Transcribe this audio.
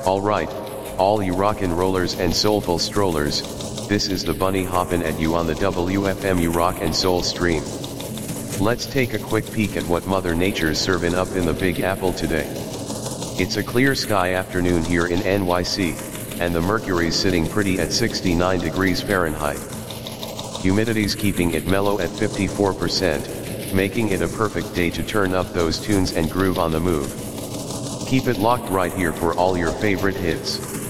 Alright, all you rock and rollers and soulful strollers, this is the bunny hoppin' at you on the WFMU Rock and Soul stream. Let's take a quick peek at what Mother Nature's serving up in the Big Apple today. It's a clear sky afternoon here in NYC, and the mercury's sitting pretty at 69 degrees Fahrenheit. Humidity's keeping it mellow at 54%, making it a perfect day to turn up those tunes and groove on the move. Keep it locked right here for all your favorite hits.